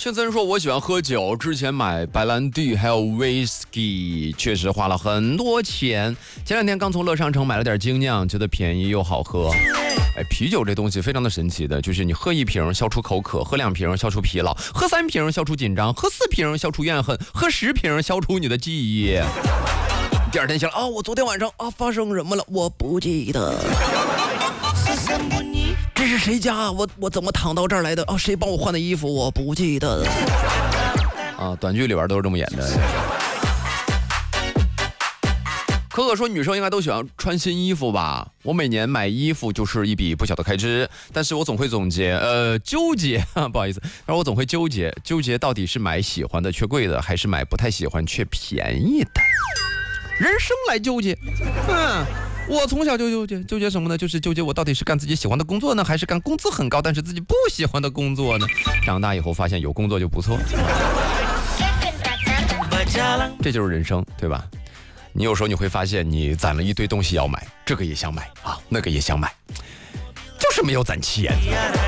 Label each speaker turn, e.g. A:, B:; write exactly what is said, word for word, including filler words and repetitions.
A: 庆森说我喜欢喝酒，之前买白兰地还有 whisky 确实花了很多钱，前两天刚从乐商城买了点精酿，觉得便宜又好喝。哎，啤酒这东西非常的神奇的，就是你喝一瓶消除口渴，喝两瓶消除疲劳，喝三瓶消除紧张，喝四瓶消除怨恨，喝十瓶消除你的记忆。第二天醒来啊，我昨天晚上啊发生什么了？我不记得。这是谁家？我我怎么躺到这儿来的？啊，谁帮我换的衣服？我不记得。啊，短剧里边都是这么演的。可可说女生应该都喜欢穿新衣服吧？我每年买衣服就是一笔不小的开支，但是我总会总结，呃，纠结，不好意思，但是我总会纠结，纠结到底是买喜欢的却贵的，还是买不太喜欢却便宜的。人生来纠结，嗯。我从小就纠结，纠结什么呢？就是纠结我到底是干自己喜欢的工作呢，还是干工资很高但是自己不喜欢的工作呢？长大以后发现有工作就不错，这就是人生，对吧？你有时候你会发现你攒了一堆东西要买，这个也想买啊，那个也想买，就是没有攒钱。